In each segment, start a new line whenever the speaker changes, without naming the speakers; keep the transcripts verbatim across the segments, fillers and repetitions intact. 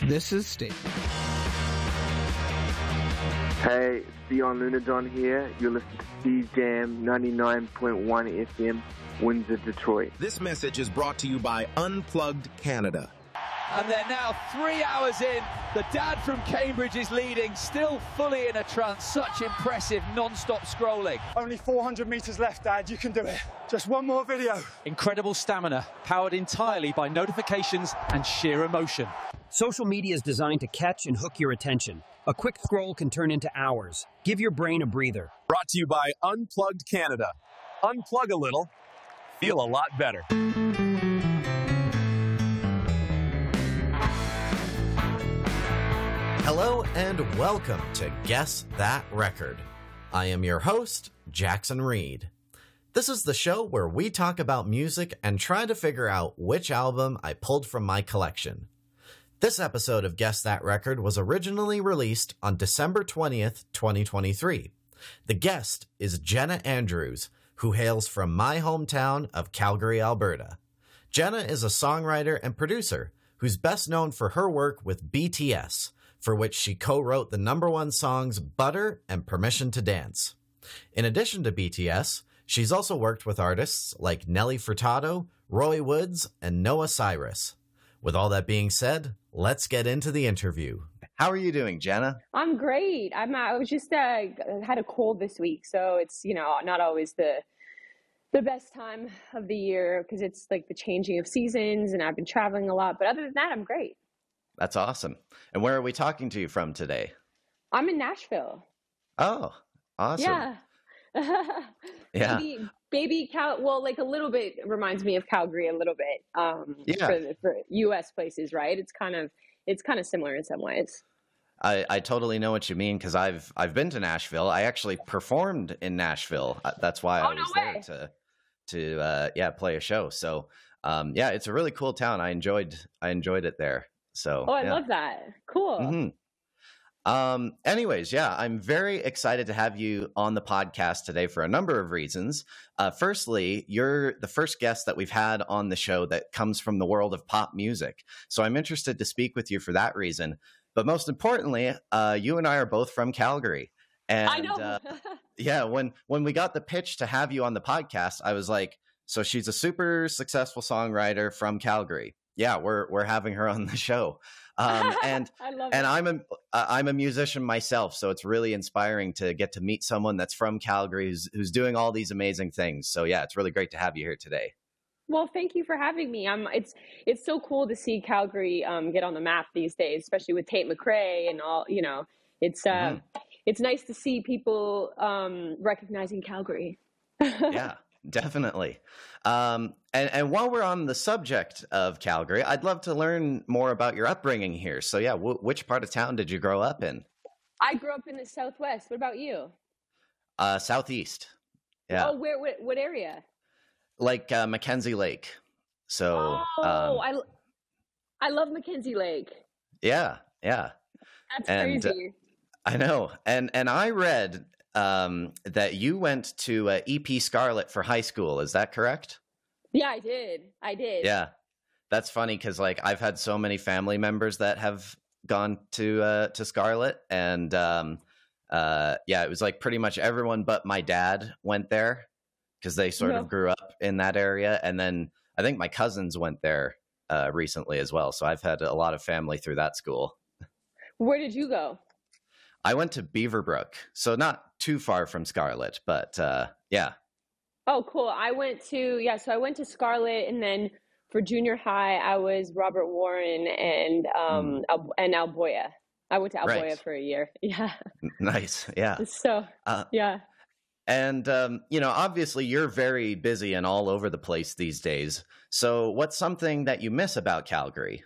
This is State.
Hey, it's Dion Lunadon here. You're listening to Steve Jam ninety-nine point one F M, Windsor, Detroit.
This message is brought to you by Unplugged Canada.
And they're now three hours in. The dad from Cambridge is leading, still fully in a trance. Such impressive non-stop scrolling.
Only four hundred metres left, Dad. You can do it. Just one more video.
Incredible stamina, powered entirely by notifications and sheer emotion.
Social media is designed to catch and hook your attention. A quick scroll can turn into hours. Give your brain a breather.
Brought to you by Unplugged Canada. Unplug a little, feel a lot better.
Hello and welcome to Guess That Record. I am your host, Jackson Reed. This is the show where we talk about music and try to figure out which album I pulled from my collection. This episode of Guess That Record was originally released on December twentieth, twenty twenty-three. The guest is Jenna Andrews, who hails from my hometown of Calgary, Alberta. Jenna is a songwriter and producer who's best known for her work with B T S, for which she co-wrote the number one songs Butter and Permission to Dance. In addition to B T S, she's also worked with artists like Nelly Furtado, Roy Woods, and Noah Cyrus. With all that being said, let's get into the interview. How are you doing, Jenna?
I'm great. I'm. I was just uh, had a cold this week, so it's you know not always the the best time of the year because it's like the changing of seasons, and I've been traveling a lot. But other than that, I'm great.
That's awesome. And where are we talking to you from today?
I'm in Nashville.
Oh, awesome.
Yeah.
yeah.
Baby, baby Cal. Well, like a little bit reminds me of Calgary a little bit. Um,
yeah.
For, for U S places, right? It's kind of it's kind of similar in some ways.
I, I totally know what you mean because I've I've been to Nashville. I actually performed in Nashville. That's why
oh,
I was
no
there
way.
to to uh, yeah play a show. So um, yeah, it's a really cool town. I enjoyed I enjoyed it there. So
oh, I
yeah.
love that. Cool.
Mm-hmm. Um, anyways, yeah, I'm very excited to have you on the podcast today for a number of reasons. Uh, firstly, you're the first guest that we've had on the show that comes from the world of pop music. So I'm interested to speak with you for that reason. But most importantly, uh, you and I are both from Calgary. And
I know.
uh, yeah, when, when we got the pitch to have you on the podcast, I was like, so she's a super successful songwriter from Calgary. Yeah, we're we're having her on the show. Um, and
I love
and
it.
I'm a I'm a musician myself, so it's really inspiring to get to meet someone that's from Calgary who's who's doing all these amazing things. So yeah, it's really great to have you here today.
Well, thank you for having me. Um, it's it's so cool to see Calgary um, get on the map these days, especially with Tate McRae and all. You know, it's uh,
Mm-hmm.
it's nice to see people um, recognizing Calgary.
Yeah, definitely. Um, and, and while we're on the subject of Calgary, I'd love to learn more about your upbringing here. So yeah, w- which part of town did you grow up in?
I grew up in the Southwest. What about you?
Uh, Southeast. Yeah,
Oh, where? What, what area?
like uh, Mackenzie Lake. So
Oh,
um,
I I love Mackenzie Lake.
yeah, yeah.
That's
And, uh,
crazy.
I know. And and I read um, that you went to uh, E P Scarlett for high school. Is that correct?
Yeah, I did. I did.
Yeah. That's funny because like I've had so many family members that have gone to uh, to Scarlett, and um, uh, yeah, it was like pretty much everyone but my dad went there because they sort
Yeah.
of grew up in that area, and then I think my cousins went there uh, recently as well. So I've had a lot of family through that school.
Where did you go?
I went to Beaverbrook, so not too far from Scarlett, but uh, yeah.
Oh, cool. I went to, yeah, so I went to Scarlett, and then for junior high, I was Robert Warren and um Al- and Alboya. I went to Alboya
Right.
for a year. Yeah.
Nice. Yeah.
So,
Uh,
yeah.
and, um, you know, obviously you're very busy and all over the place these days. So what's something that you miss about Calgary?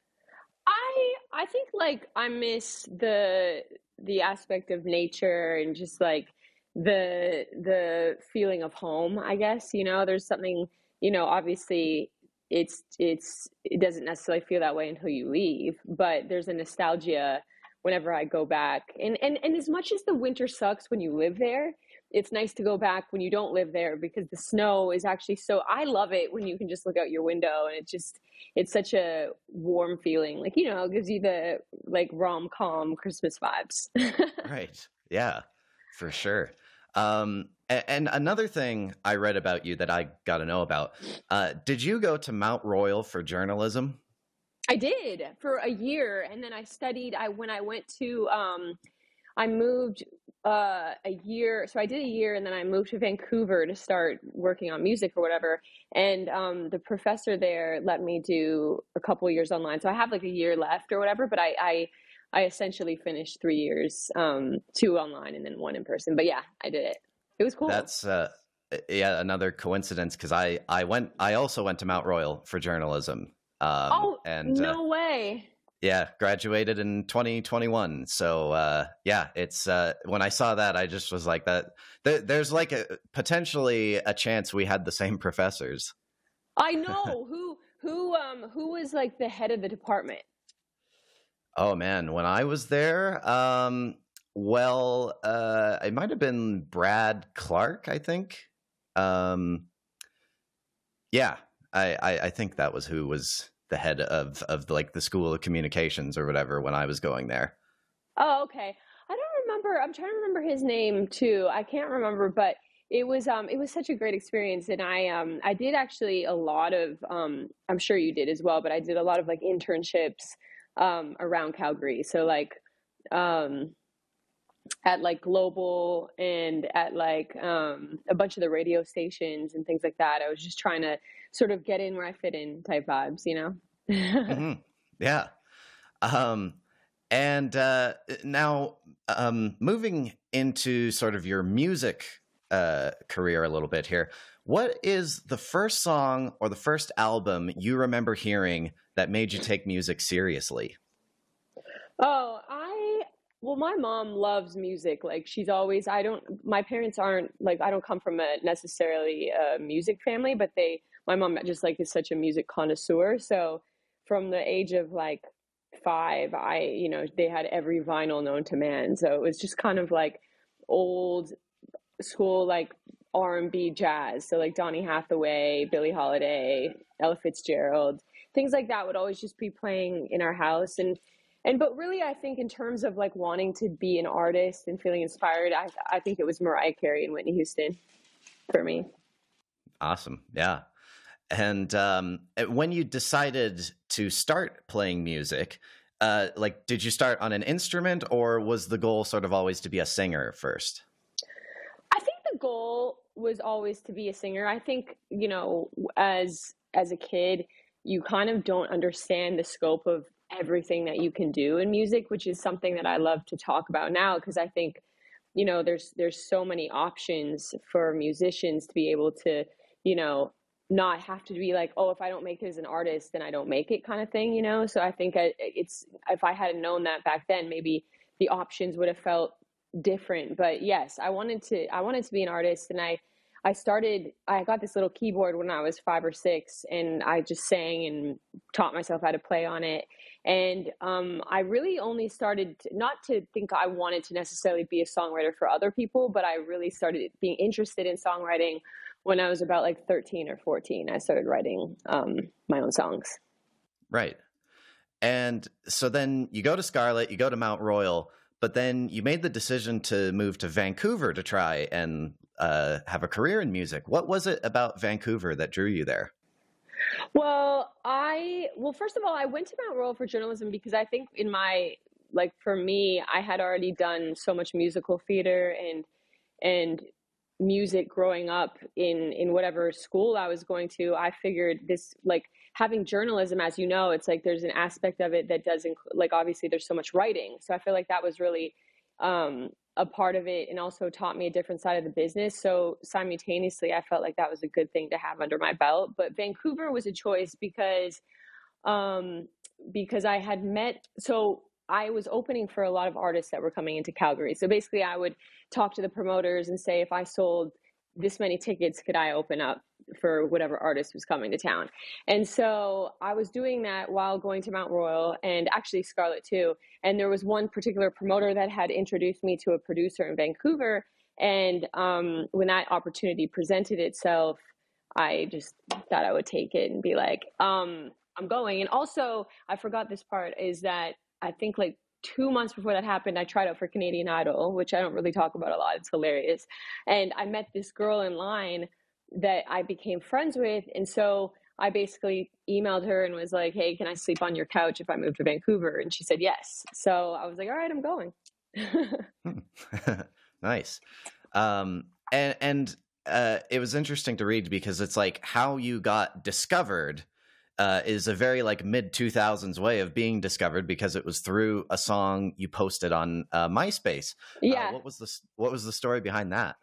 I I think like I miss the the aspect of nature and just like the the feeling of home, I guess. You know, there's something, you know, obviously it's it's it doesn't necessarily feel that way until you leave, but there's a nostalgia whenever I go back. And and and as much as the winter sucks when you live there, it's nice to go back when you don't live there, because the snow is actually so, I love it when you can just look out your window and it just, it's such a warm feeling. Like, you know, it gives you the like rom-com Christmas vibes.
Right. Yeah, for sure. Um, and, and another thing I read about you that I got to know about, uh, did you go to Mount Royal for journalism?
I did for a year. And then I studied, I, when I went to, um, I moved uh, a year. So I did a year and then I moved to Vancouver to start working on music or whatever. And um, the professor there let me do a couple of years online. So I have like a year left or whatever, but I, I, I essentially finished three years, um, two online and then one in person. But yeah, I did it. It was cool.
That's, uh, yeah, another coincidence. Cause I, I went, I also went to Mount Royal for journalism. Um,
oh,
and,
no
uh,
way.
Yeah, graduated in twenty twenty-one. So uh, yeah, it's uh, when I saw that, I just was like that. Th- there's like a potentially a chance we had the same professors.
I know who who um who was like the head of the department.
Oh man, when I was there, um, well, uh, it might have been Brad Clark, I think. Um, yeah, I, I I think that was who was the head of, of like the School of Communications or whatever when I was going there.
Oh, okay. I don't remember. I'm trying to remember his name too. I can't remember, but it was, um, it was such a great experience. And I, um, I did actually a lot of, um, I'm sure you did as well, but I did a lot of like internships, um, around Calgary. So like, um, at like Global and at like, um, a bunch of the radio stations and things like that. I was just trying to sort of get in where I fit in type vibes, you know?
Mm-hmm. Yeah. Um, and uh, now um, moving into sort of your music uh, career a little bit here, what is the first song or the first album you remember hearing that made you take music seriously?
Oh, I, well, my mom loves music. Like she's always, I don't, my parents aren't like, I don't come from a necessarily a music family, but they, my mom just like is such a music connoisseur. So from the age of like five, I, you know, they had every vinyl known to man. So it was just kind of like old school, like R and B jazz. So like Donny Hathaway, Billie Holiday, Ella Fitzgerald, things like that would always just be playing in our house. And, and, but really, I think in terms of like wanting to be an artist and feeling inspired, I, I think it was Mariah Carey and Whitney Houston for me.
Awesome. Yeah. And um, when you decided to start playing music, uh, like, did you start on an instrument or was the goal sort of always to be a singer first?
I think the goal was always to be a singer. I think, you know, as, as a kid, you kind of don't understand the scope of everything that you can do in music, which is something that I love to talk about now. Cause I think, you know, there's, there's so many options for musicians to be able to, you know, not have to be like, oh, if I don't make it as an artist, then I don't make it kind of thing, you know? So I think I, it's, if I hadn't known that back then, maybe the options would have felt different. But yes, I wanted to, I wanted to be an artist. And I, I started, I got this little keyboard when I was five or six and I just sang and taught myself how to play on it. And um, I really only started to, not to think I wanted to necessarily be a songwriter for other people, but I really started being interested in songwriting when I was about like thirteen or fourteen. I started writing um, my own songs.
Right. And so then you go to Scarlet, you go to Mount Royal, but then you made the decision to move to Vancouver to try and uh, have a career in music. What was it about Vancouver that drew you there?
Well, I, well, first of all, I went to Mount Royal for journalism because I think in my, like for me, I had already done so much musical theater and, and music growing up in, in whatever school I was going to. I figured this, like having journalism, as you know, it's like, there's an aspect of it that does include, like, obviously there's so much writing. So I feel like that was really um, a part of it and also taught me a different side of the business. So simultaneously, I felt like that was a good thing to have under my belt. But Vancouver was a choice because, um, because I had met, so I was opening for a lot of artists that were coming into Calgary. So basically I would talk to the promoters and say, if I sold this many tickets, could I open up for whatever artist was coming to town? And so I was doing that while going to Mount Royal and actually Scarlet too. And there was one particular promoter that had introduced me to a producer in Vancouver. And um, when that opportunity presented itself, I just thought I would take it and be like, um, I'm going. And also, I forgot this part, is that I think like two months before that happened, I tried out for Canadian Idol, which I don't really talk about a lot. It's hilarious. And I met this girl in line that I became friends with. And so I basically emailed her and was like, hey, can I sleep on your couch if I move to Vancouver? And she said yes. So I was like, all right, I'm going.
Nice. Um, and, and uh, it was interesting to read because it's like how you got discovered uh, is a very like mid two thousands way of being discovered, because it was through a song you posted on uh, MySpace.
Yeah.
Uh, what was the what was the story behind that?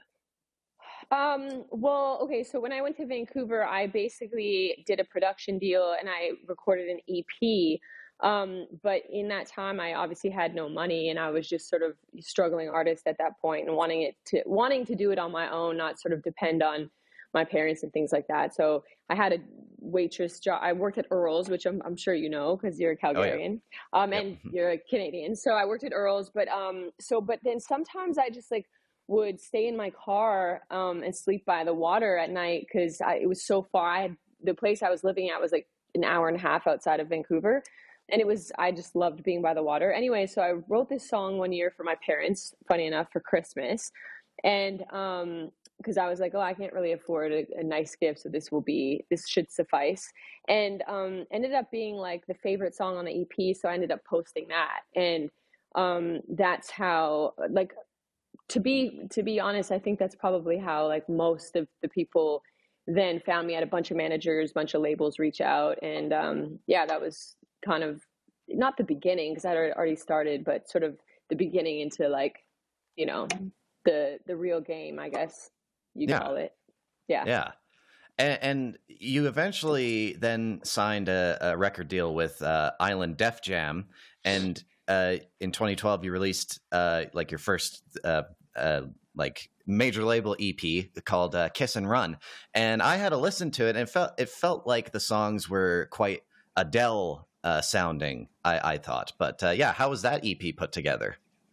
Um, well, okay. So when I went to Vancouver, I basically did a production deal and I recorded an E P. Um, but in that time, I obviously had no money, and I was just sort of a struggling artist at that point, and wanting it to wanting to do it on my own, not sort of depend on my parents and things like that. So I had a waitress job. I worked at Earl's, which I'm, I'm sure you know because you're a Calgarian, oh, yeah. um, and yep. You're a Canadian. So I worked at Earl's, but um, so but then sometimes I just like would stay in my car um, and sleep by the water at night because it was so far. I had, the place I was living at was like an hour and a half outside of Vancouver. And it was, I just loved being by the water. Anyway, so I wrote this song one year for my parents, funny enough, for Christmas. And um, because I was like, oh, I can't really afford a, a nice gift, so this will be, this should suffice. And um, ended up being like the favorite song on the E P, so I ended up posting that. And um, that's how, like, to be to be honest, I think that's probably how like most of the people then found me. At a bunch of managers, bunch of labels reach out, and um, yeah, that was kind of not the beginning because I had already started, but sort of the beginning into like, you know, the the real game, I guess you'd yeah. call it. Yeah.
Yeah. And, and you eventually then signed a, a record deal with uh, Island Def Jam, and uh, in twenty twelve you released uh, like your first uh, uh, like major label E P called uh, Kiss and Run. And I had to listen to it, and it felt it felt like the songs were quite Adele uh, sounding, I, I thought. But uh, yeah, how was that E P put together?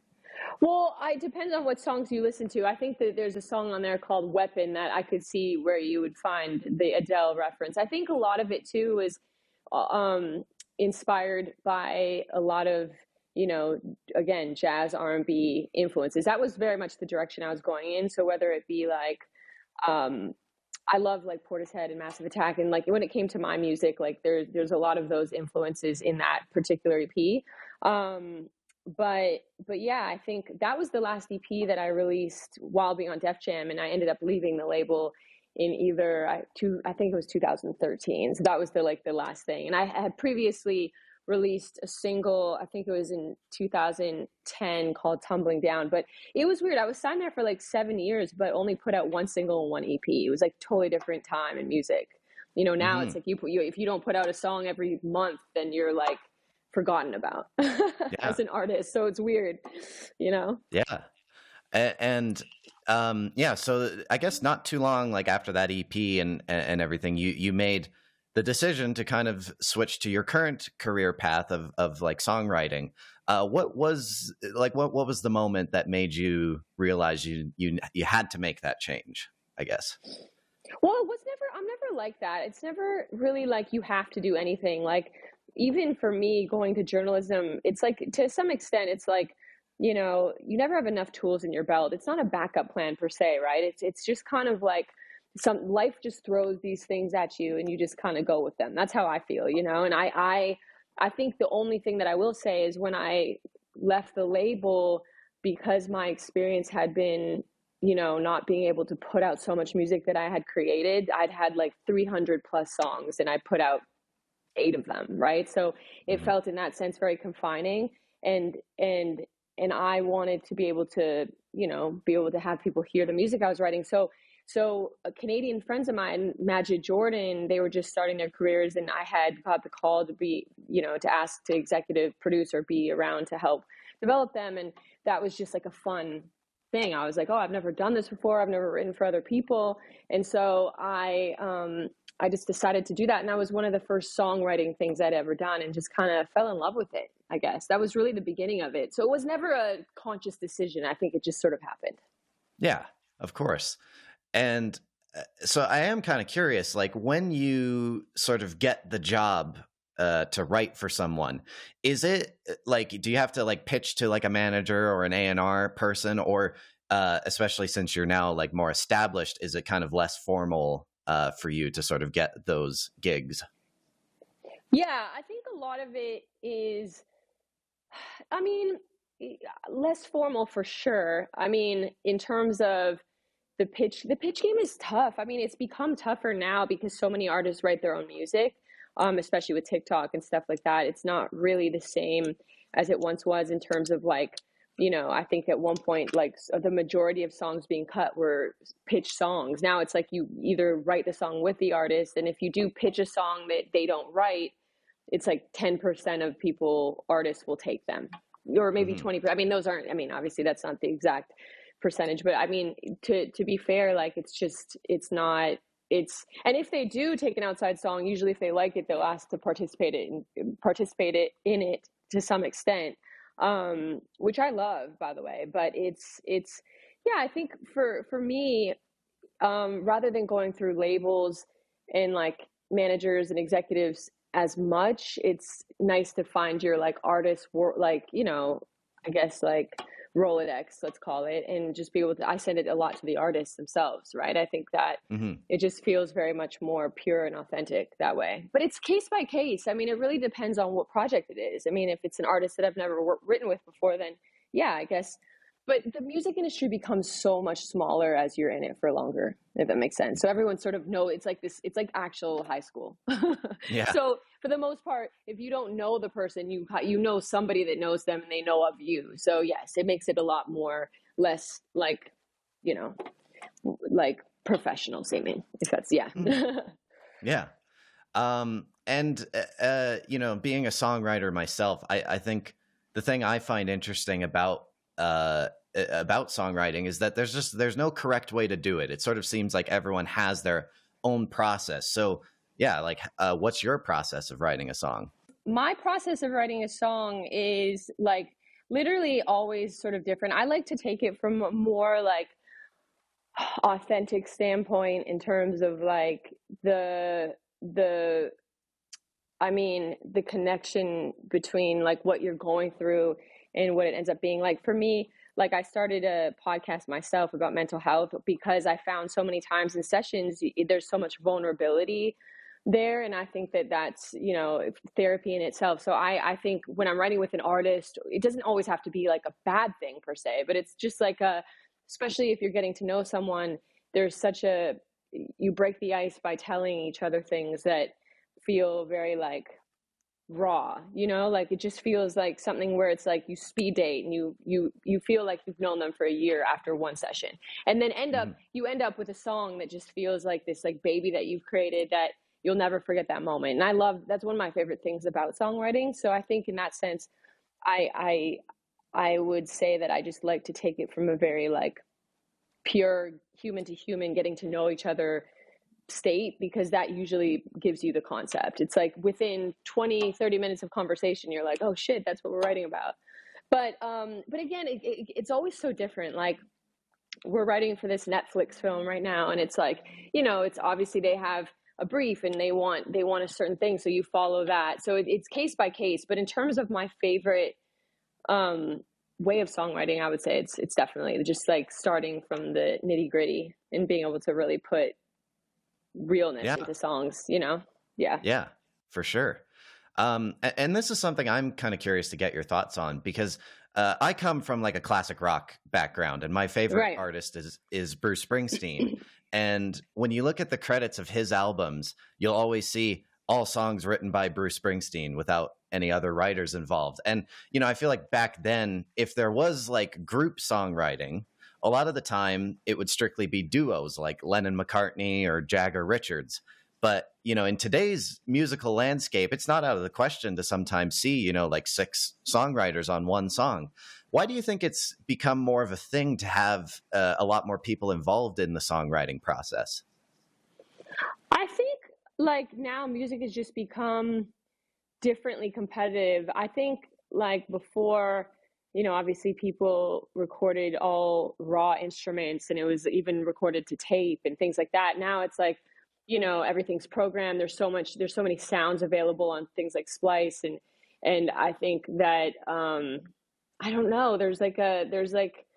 Well, it depends on what songs you listen to. I think that there's a song on there called Weapon that I could see where you would find the Adele reference. I think a lot of it too is um, inspired by a lot of, you know, again, jazz, R and B influences. That was very much the direction I was going in. So whether it be like, um, I love like Portishead and Massive Attack, and like when it came to my music, like there's there's a lot of those influences in that particular E P. Um, but but yeah, I think that was the last E P that I released while being on Def Jam, and I ended up leaving the label in either I, two, I think it was two thousand thirteen. So that was the like the last thing, and I had previously released a single, I think it was in two thousand ten, called Tumbling Down. But it was weird. I was signed there for like seven years, but only put out one single and one E P. It was like totally different time in music. You know, now mm-hmm. it's like you, put, you if you don't put out a song every month, then you're like forgotten about yeah. as an artist. So it's weird, you know?
Yeah. And, and um, yeah, so I guess not too long like after that E P and, and everything, you, you made the decision to kind of switch to your current career path of, of like songwriting. Uh, what was like, what, what was the moment that made you realize you, you, you had to make that change, I guess?
Well, it was never, I'm never like that. It's never really like you have to do anything. Like, even for me going to journalism, it's like, to some extent, it's like, you know, you never have enough tools in your belt. It's not a backup plan per se, right? It's, it's just kind of like, some life just throws these things at you and you just kind of go with them. That's how I feel, you know? And I, I, I think the only thing that I will say is when I left the label, because my experience had been, you know, not being able to put out so much music that I had created, I'd had like three hundred plus songs and I put out eight of them. Right. So it mm-hmm. felt in that sense very confining, and, and, and I wanted to be able to, you know, be able to have people hear the music I was writing. So So uh, Canadian friends of mine, Majid Jordan, they were just starting their careers, and I had got the call to be, you know, to ask to executive produce or be around to help develop them. And that was just like a fun thing. I was like, oh, I've never done this before. I've never written for other people. And so I, um, I just decided to do that. And that was one of the first songwriting things I'd ever done, and just kind of fell in love with it, I guess. That was really the beginning of it. So it was never a conscious decision. I think it just sort of happened.
Yeah. Of course. And uh, so I am kind of curious, like when you sort of get the job uh, to write for someone, is it like, do you have to like pitch to like a manager or an A and R person, or uh, especially since you're now like more established, is it kind of less formal uh, for you to sort of get those gigs?
Yeah, I think a lot of it is, I mean, less formal for sure. I mean, in terms of the pitch, the pitch game is tough. I mean, it's become tougher now because so many artists write their own music, um, especially with TikTok and stuff like that. It's not really the same as it once was in terms of like, you know, I think at one point, like the majority of songs being cut were pitch songs. Now it's like you either write the song with the artist, and if you do pitch a song that they don't write, it's like ten percent of people, artists will take them, or maybe mm-hmm. twenty percent. I mean, those aren't, I mean, obviously that's not the exact percentage, but I mean, to, to be fair, like, it's just, it's not, it's, and if they do take an outside song, usually if they like it, they'll ask to participate in, participate it in it to some extent, um, which I love, by the way, but it's, it's, yeah, I think for, for me, um, rather than going through labels and like managers and executives as much, it's nice to find your like artist, like, you know, I guess like Rolodex, let's call it, and just be able to, I send it a lot to the artists themselves, right? I think that mm-hmm. it just feels very much more pure and authentic that way. But it's case by case. I mean, it really depends on what project it is. I mean, if it's an artist that I've never wor- written with before, then yeah, I guess. But the music industry becomes so much smaller as you're in it for longer, if that makes sense. So everyone sort of know, it's like this, it's like actual high school. Yeah. So for the most part, if you don't know the person, you you know somebody that knows them and they know of you. So yes, it makes it a lot more, less like, you know, like professional seeming, if that's, yeah.
Yeah. Um, and, uh, you know, being a songwriter myself, I, I think the thing I find interesting about uh about songwriting is that there's just there's no correct way to do it. It sort of seems like everyone has their own process. So yeah, like uh what's your process of writing a song?
My process of writing a song is like literally always sort of different. I like to take it from a more like authentic standpoint in terms of like the the I mean the connection between like what you're going through and what it ends up being. Like for me, like I started a podcast myself about mental health because I found so many times in sessions, there's so much vulnerability there. And I think that that's, you know, therapy in itself. So I, I think when I'm writing with an artist, it doesn't always have to be like a bad thing per se, but it's just like a, especially if you're getting to know someone, there's such a, you break the ice by telling each other things that feel very like raw, you know, like it just feels like something where it's like you speed date and you you you feel like you've known them for a year after one session, and then end up mm. you end up with a song that just feels like this like baby that you've created that you'll never forget that moment. And I love, that's one of my favorite things about songwriting. So I think in that sense, I I I would say that I just like to take it from a very like pure human to human, getting to know each other state, because that usually gives you the concept. It's like within twenty, thirty minutes of conversation, you're like, oh shit, that's what we're writing about. But um, but again, it, it, it's always so different. Like we're writing for this Netflix film right now, and it's like, you know, it's obviously they have a brief and they want they want a certain thing, so you follow that. So it, it's case by case. But in terms of my favorite um, way of songwriting, I would say it's it's definitely just like starting from the nitty gritty and being able to really put realness yeah. into songs, you know? Yeah.
Yeah, for sure. Um, and, and this is something I'm kind of curious to get your thoughts on, because uh, I come from like a classic rock background, and my favorite right. artist is, is Bruce Springsteen. And when you look at the credits of his albums, you'll always see all songs written by Bruce Springsteen without any other writers involved. And, you know, I feel like back then, if there was like group songwriting, a lot of the time it would strictly be duos like Lennon-McCartney or Jagger-Richards. But, you know, in today's musical landscape, it's not out of the question to sometimes see, you know, like six songwriters on one song. Why do you think it's become more of a thing to have uh, a lot more people involved in the songwriting process?
I think like now music has just become differently competitive. I think like before, you know, obviously people recorded all raw instruments, and it was even recorded to tape and things like that. Now it's like, you know, everything's programmed. There's so much, there's so many sounds available on things like Splice. And, and I think that, um, I don't know, there's like a, there's like,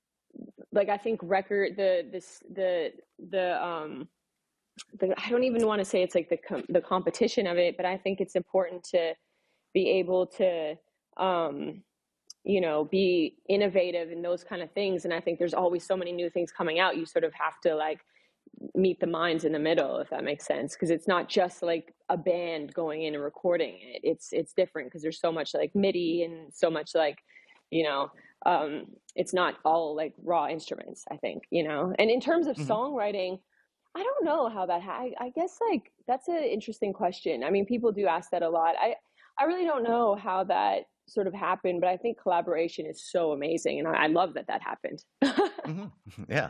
like, I think record, the, this, the, the, um, the, I don't even want to say it's like the, com- the competition of it, but I think it's important to be able to, um, you know, be innovative in those kind of things. And I think there's always so many new things coming out. You sort of have to like meet the minds in the middle, if that makes sense. Cause it's not just like a band going in and recording it. It's, it's different because there's so much like MIDI and so much like, you know, um, it's not all like raw instruments, I think, you know. And in terms of mm-hmm. songwriting, I don't know how that, ha- I, I guess like, that's an interesting question. I mean, people do ask that a lot. I, I really don't know how that sort of happened, but I think collaboration is so amazing. And I, I love that that happened.
mm-hmm. Yeah.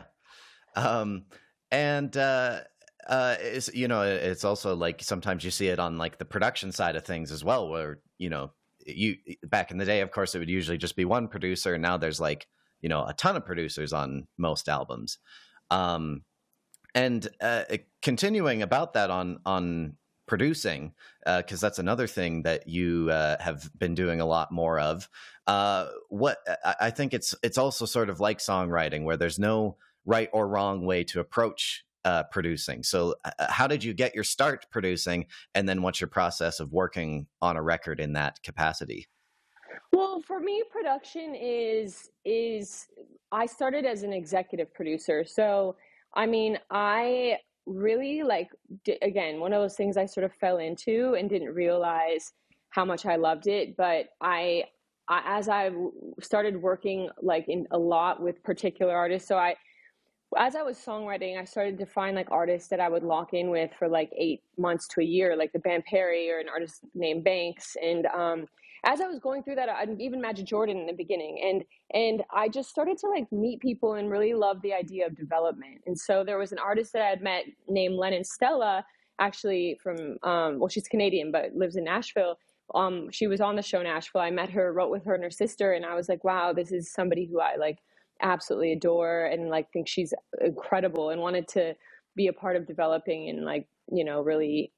Um, and, uh, uh, it's, you know, it's also like, sometimes you see it on like the production side of things as well, where, you know, you back in the day, of course, it would usually just be one producer. And now there's like, you know, a ton of producers on most albums. Um, and, uh, continuing about that on, on, producing, because uh, that's another thing that you uh, have been doing a lot more of. Uh, what I think it's it's also sort of like songwriting, where there's no right or wrong way to approach uh, producing. So, uh, how did you get your start producing, and then what's your process of working on a record in that capacity?
Well, for me, production is is I started as an executive producer. So, I mean, I. really like, again, one of those things I sort of fell into and didn't realize how much I loved it. But I, I as I started working like in a lot with particular artists, so I, as I was songwriting, I started to find like artists that I would lock in with for like eight months to a year, like the band Perry or an artist named Banks. And um, as I was going through that, I even Magic Jordan in the beginning, and and I just started to like meet people and really love the idea of development. And so there was an artist that I had met named Lennon Stella, actually from um, well, she's Canadian but lives in Nashville. Um, she was on the show Nashville. I met her, wrote with her and her sister, and I was like, wow, this is somebody who I like absolutely adore and like think she's incredible, and wanted to be a part of developing and like, you know, really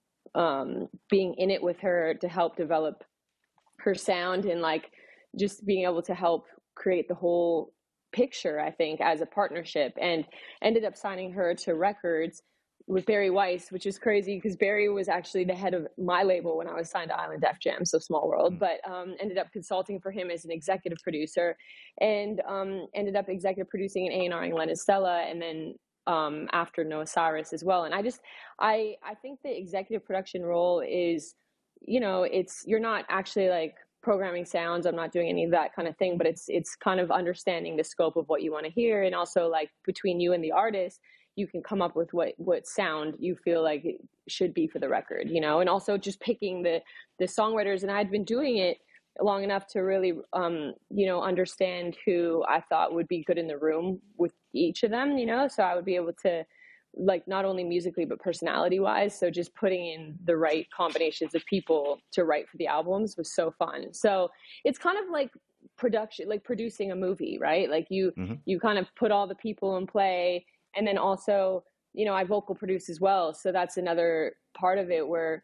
um, being in it with her to help develop her sound and like just being able to help create the whole picture, I think, as a partnership, and ended up signing her to records with Barry Weiss, which is crazy because Barry was actually the head of my label when I was signed to Island Def Jam, so small world, but um, ended up consulting for him as an executive producer, and um, ended up executive producing and A and R-ing Lennon Stella, and then um, after Noah Cyrus as well. And I just, I, I think the executive production role is, you know, it's, you're not actually like programming sounds. I'm not doing any of that kind of thing, but it's, it's kind of understanding the scope of what you want to hear. And also like between you and the artist, you can come up with what, what sound you feel like it should be for the record, you know, and also just picking the, the songwriters. And I'd been doing it long enough to really, um, you know, understand who I thought would be good in the room with each of them, you know, so I would be able to, like, not only musically but personality wise, so just putting in the right combinations of people to write for the albums was so fun. So it's kind of like production, like producing a movie, right? Like you mm-hmm. you kind of put all the people in play, and then also, you know, I vocal produce as well, so that's another part of it where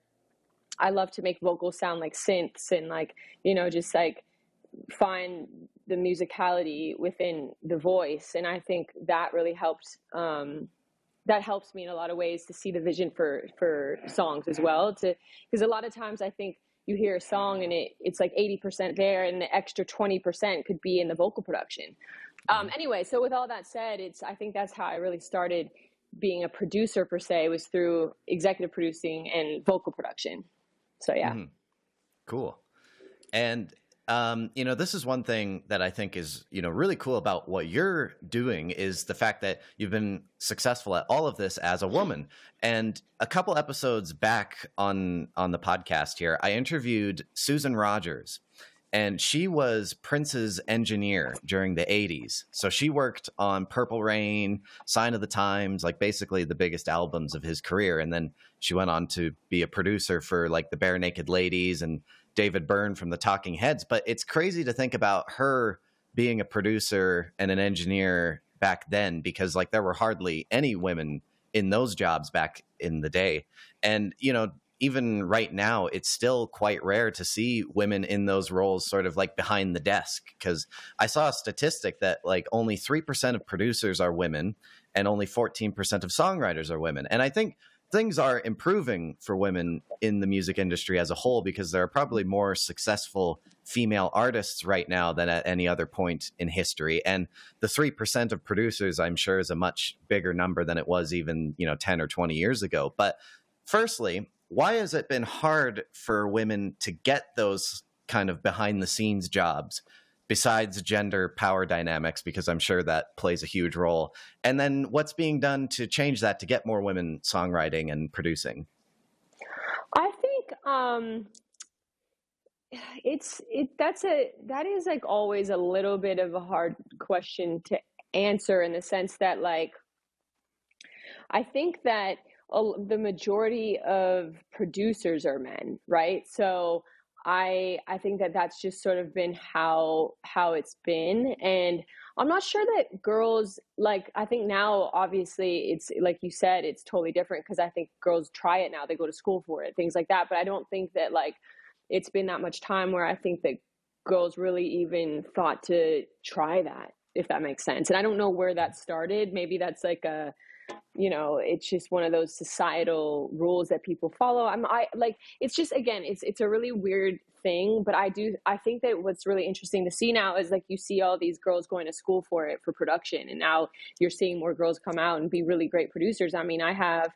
I love to make vocals sound like synths and like, you know, just like find the musicality within the voice. And I think that really helped um that helps me in a lot of ways to see the vision for, for songs as well. To, because a lot of times I think you hear a song and it, it's like eighty percent there and the extra twenty percent could be in the vocal production. Um, anyway, so with all that said, it's, I think that's how I really started being a producer per se, was through executive producing and vocal production. So yeah.
Mm-hmm. Cool. And Um, you know, this is one thing that I think is, you know, really cool about what you're doing is the fact that you've been successful at all of this as a woman. And a couple episodes back on, on the podcast here, I interviewed Susan Rogers, and she was Prince's engineer during the eighties. So she worked on Purple Rain, Sign of the Times, like basically the biggest albums of his career. And then she went on to be a producer for like the Bare Naked Ladies and David Byrne from the Talking Heads. But it's crazy to think about her being a producer and an engineer back then, because like there were hardly any women in those jobs back in the day. And, you know, even right now, it's still quite rare to see women in those roles sort of like behind the desk, because I saw a statistic that like only three percent of producers are women and only fourteen percent of songwriters are women. And I think things are improving for women in the music industry as a whole, because there are probably more successful female artists right now than at any other point in history. And the three percent of producers, I'm sure, is a much bigger number than it was even, you know, ten or twenty years ago. But firstly, why has it been hard for women to get those kind of behind the scenes jobs, besides gender power dynamics, because I'm sure that plays a huge role? And then what's being done to change that, to get more women songwriting and producing?
I think um, it's it that's a that is like always a little bit of a hard question to answer, in the sense that like I think that the majority of producers are men, right? So I I think that that's just sort of been how how it's been. And I'm not sure that girls, like, I think now obviously it's like you said, it's totally different, because I think girls try it now, they go to school for it, things like that. But I don't think that like it's been that much time where I think that girls really even thought to try that, if that makes sense. And I don't know where that started. Maybe that's like a, you know, it's just one of those societal rules that people follow. I'm I like, it's just, again, it's, it's a really weird thing, but I do, I think that what's really interesting to see now is like, you see all these girls going to school for it, for production. And now you're seeing more girls come out and be really great producers. I mean, I have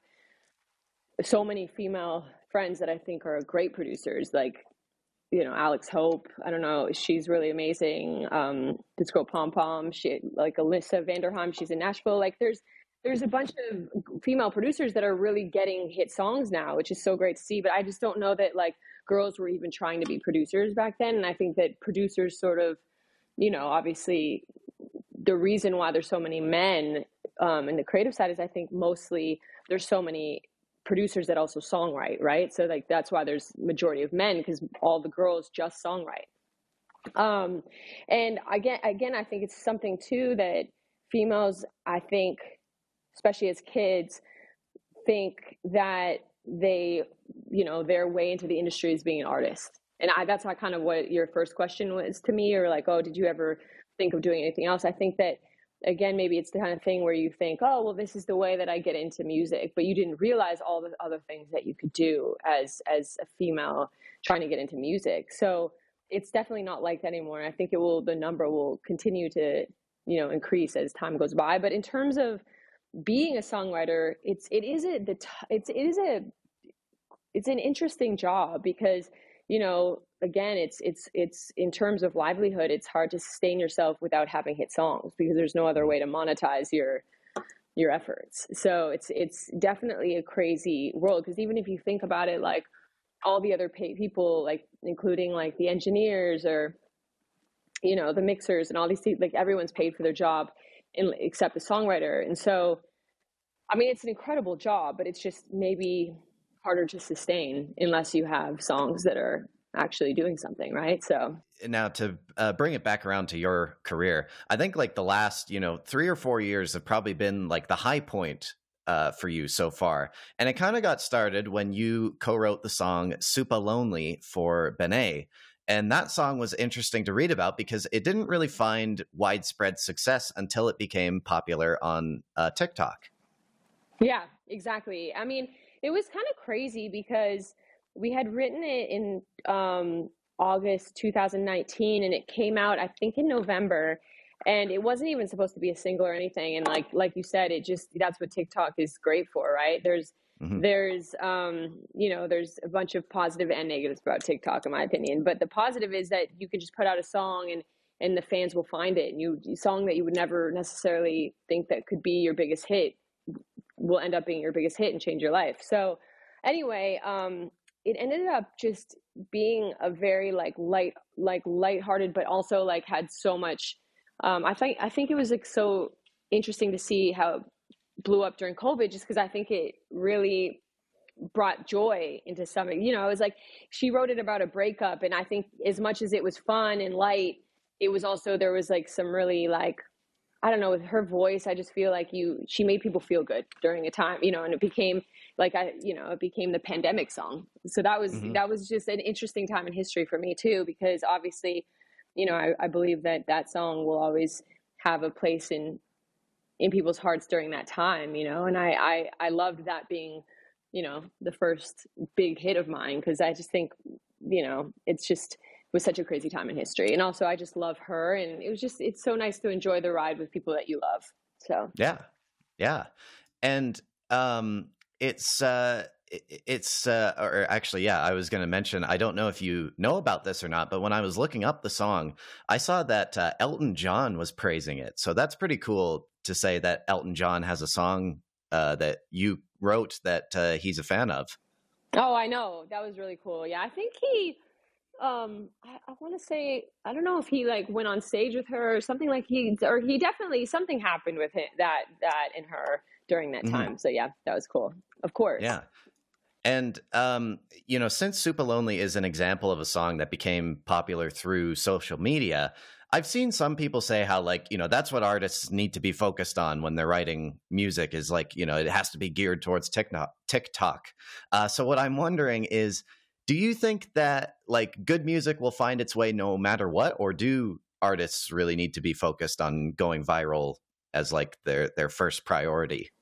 so many female friends that I think are great producers, like, you know, Alex Hope, I don't know, she's really amazing. Um, this girl Pom Pom, she, like Alyssa Vanderheim, she's in Nashville. Like there's, There's a bunch of female producers that are really getting hit songs now, which is so great to see. But I just don't know that like girls were even trying to be producers back then. And I think that producers sort of, you know, obviously the reason why there's so many men um, in the creative side is I think mostly there's so many producers that also songwrite, right? So like that's why there's majority of men, because all the girls just songwrite. Um, and again, again, I think it's something too that females, I think, especially as kids, think that they, you know, their way into the industry is being an artist. And I, that's not kind of what your first question was to me, or like, oh, did you ever think of doing anything else? I think that, again, maybe it's the kind of thing where you think, oh, well, this is the way that I get into music, but you didn't realize all the other things that you could do as, as a female trying to get into music. So it's definitely not like that anymore. I think it will, the number will continue to, you know, increase as time goes by. But in terms of being a songwriter, it's it is a the it's it is a it's an interesting job, because, you know, again, it's it's it's in terms of livelihood, it's hard to sustain yourself without having hit songs, because there's no other way to monetize your your efforts. So it's it's definitely a crazy world, because even if you think about it, like all the other pay people, like including like the engineers or, you know, the mixers and all these things, like everyone's paid for their job in, except the songwriter. And so, I mean, it's an incredible job, but it's just maybe harder to sustain unless you have songs that are actually doing something, right? So
now to uh, bring it back around to your career, I think like the last, you know, three or four years have probably been like the high point uh, for you so far. And it kind of got started when you co-wrote the song Super Lonely for Benet. And that song was interesting to read about, because it didn't really find widespread success until it became popular on uh, TikTok.
Yeah, exactly. I mean, it was kind of crazy because we had written it in um, August two thousand nineteen, and it came out, I think, in November. And it wasn't even supposed to be a single or anything. And like like you said, it just, that's what TikTok is great for, right? There's Mm-hmm. There's, um, you know, there's a bunch of positive and negatives about TikTok, in my opinion. But the positive is that you can just put out a song and, and the fans will find it. And you, a song that you would never necessarily think that could be your biggest hit will end up being your biggest hit and change your life. So anyway, um, it ended up just being a very like light, like lighthearted, but also like had so much. Um, I think I think it was like so interesting to see how blew up during COVID, just because I think it really brought joy into something. You know, it was like she wrote it about a breakup, and I think as much as it was fun and light, it was also, there was like some really like, I don't know, with her voice, I just feel like you, she made people feel good during a time, you know, and it became like, I, you know, it became the pandemic song. So that was, mm-hmm. that was just an interesting time in history for me too, because obviously, you know, I, I believe that that song will always have a place in, in people's hearts during that time, you know, and I, I, I loved that being, you know, the first big hit of mine. Cause I just think, you know, it's just, it was such a crazy time in history. And also I just love her. And it was just, it's so nice to enjoy the ride with people that you love. So,
yeah. Yeah. And, um, it's, uh, it's, uh, or actually, yeah, I was going to mention, I don't know if you know about this or not, but when I was looking up the song, I saw that uh, Elton John was praising it. So that's pretty cool to say that Elton John has a song uh, that you wrote that uh, he's a fan of.
Oh, I know. That was really cool. Yeah. I think he, um, I, I want to say, I don't know if he like went on stage with her or something, like he, or he definitely, something happened with him, that, that and her during that time. Mm-hmm. So yeah, that was cool. Of course.
Yeah. And, um, you know, since Super Lonely is an example of a song that became popular through social media, I've seen some people say how, like, you know, that's what artists need to be focused on when they're writing music is like, you know, it has to be geared towards TikTok. TikTok. Uh, so what I'm wondering is, do you think that like good music will find its way no matter what, or do artists really need to be focused on going viral as like their, their first priority?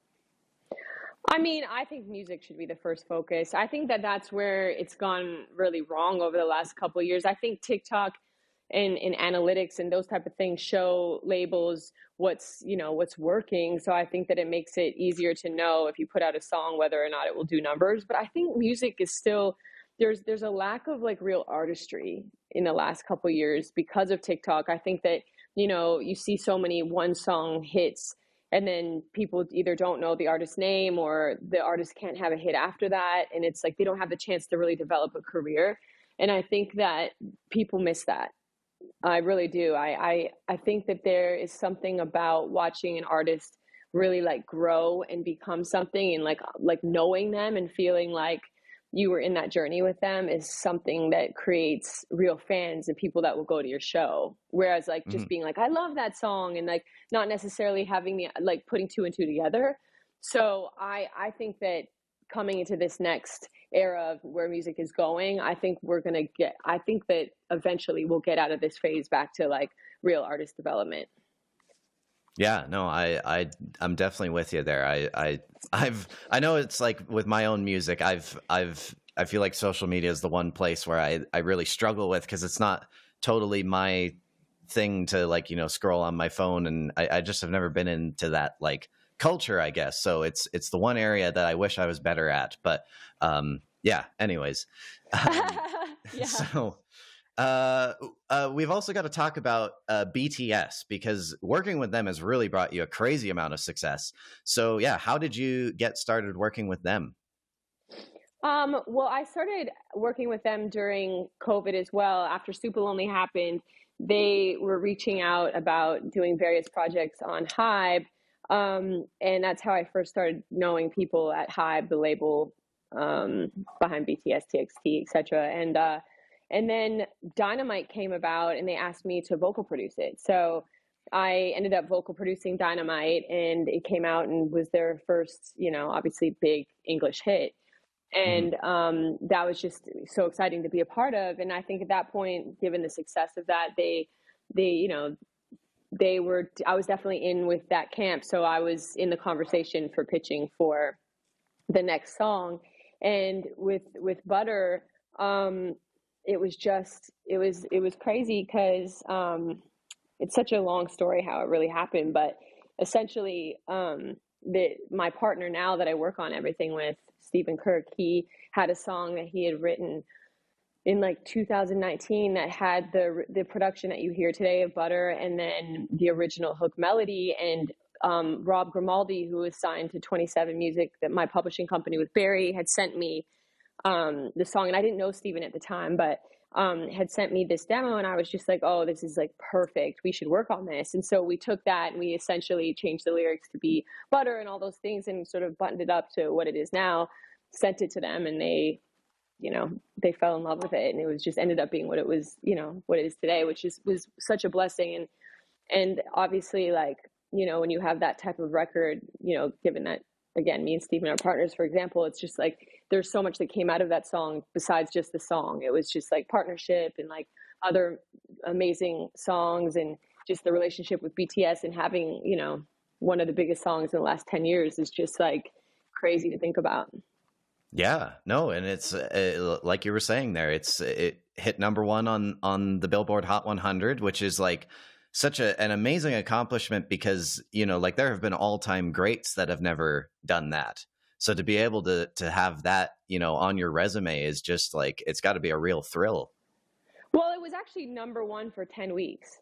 I mean, I think music should be the first focus. I think that that's where it's gone really wrong over the last couple of years. I think TikTok and, and analytics and those type of things show labels what's, you know, what's working. So I think that it makes it easier to know if you put out a song, whether or not it will do numbers. But I think music is still, there's, there's a lack of like real artistry in the last couple of years because of TikTok. I think that, you know, you see so many one song hits, and then people either don't know the artist's name or the artist can't have a hit after that. And it's like they don't have the chance to really develop a career. And I think that people miss that. I really do. I, I, I think that there is something about watching an artist really like grow and become something, and like like knowing them and feeling like you were in that journey with them is something that creates real fans and people that will go to your show. Whereas like just mm-hmm. being like, I love that song, and like not necessarily having the, like putting two and two together. So I, I think that coming into this next era of where music is going, I think we're going to get, I think that eventually we'll get out of this phase back to like real artist development.
Yeah, no, I, I, I'm definitely with you there. I, I, I've, I know it's like with my own music, I've, I've, I feel like social media is the one place where I, I really struggle with, because it's not totally my thing to like, you know, scroll on my phone. And I, I just have never been into that like culture, I guess. So it's, it's the one area that I wish I was better at, but, um, yeah, anyways. Um,
yeah.
So, Uh, uh, we've also got to talk about uh, B T S, because working with them has really brought you a crazy amount of success. So yeah, how did you get started working with them?
Um, well, I started working with them during COVID as well. After Super Lonely happened, they were reaching out about doing various projects on Hybe. Um, and that's how I first started knowing people at Hybe, the label um, behind B T S, T X T, et cetera. And, uh, And then Dynamite came about and they asked me to vocal produce it. So I ended up vocal producing Dynamite, and it came out and was their first, you know, obviously big English hit. And mm-hmm. um, that was just so exciting to be a part of. And I think at that point, given the success of that, they, they, you know, they were, I was definitely in with that camp. So I was in the conversation for pitching for the next song. And with, with Butter, um, it was just, it was, it was crazy because um, it's such a long story how it really happened. But essentially, um, the, my partner now that I work on everything with, Stephen Kirk, he had a song that he had written in like two thousand nineteen that had the the production that you hear today of Butter, and then the original hook melody. And um, Rob Grimaldi, who was signed to twenty-seven Music, that my publishing company with Barry, had sent me um, the song. And I didn't know Stephen at the time, but um, had sent me this demo, and I was just like, oh, this is like perfect. We should work on this. And so we took that and we essentially changed the lyrics to be Butter and all those things and sort of buttoned it up to what it is now. sent it to them, and they, you know, they fell in love with it, and it was just ended up being what it was, you know, what it is today, which is was such a blessing. And and obviously, like, you know, when you have that type of record, you know, given that, again, me and Steven are partners, for example, it's just like there's so much that came out of that song besides just the song. It was just like partnership and like other amazing songs, and just the relationship with B T S, and having, you know, one of the biggest songs in the last ten years is just like crazy to think about.
Yeah, no, and it's uh, like you were saying there, it's it hit number one on on the Billboard Hot one hundred, which is like such a, an amazing accomplishment, because, you know, like there have been all-time greats that have never done that. So to be able to to have that, you know, on your resume is just like, it's got to be a real thrill.
Well, it was actually number one for ten weeks.